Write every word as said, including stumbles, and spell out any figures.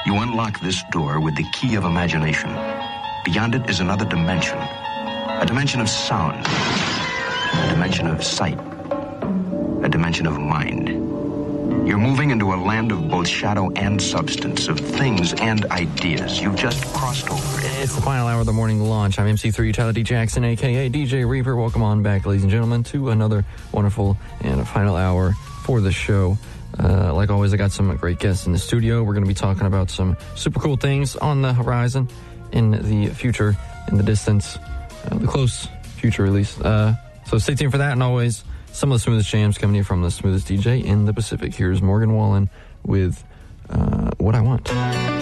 You unlock this door with the key of imagination. Beyond it is another dimension. A dimension of sound. A dimension of sight. A dimension of mind. You're moving into a land of both shadow and substance, of things and ideas. You've just crossed over it. It's the final hour of the morning launch. I'm M C three Tyler D. Jackson, a k a. D J Reaper. Welcome on back, ladies and gentlemen, to another wonderful and final hour for the show. Uh, like always, I got some great guests in the studio. We're going to be talking about some super cool things on the horizon, in the future, in the distance, uh, the close future at least. Uh, so stay tuned for that, and always some of the smoothest jams coming in from the smoothest D J in the Pacific. Here's Morgan Wallen with uh, What I Want.